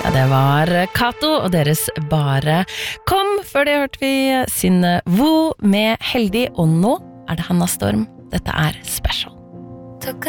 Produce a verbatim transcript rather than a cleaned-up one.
Ja, det var Kato og deres Bare Kom. Før det hørte vi Synne Vo med Heldig, og nå er det Hanna Storm. Dette er Speil.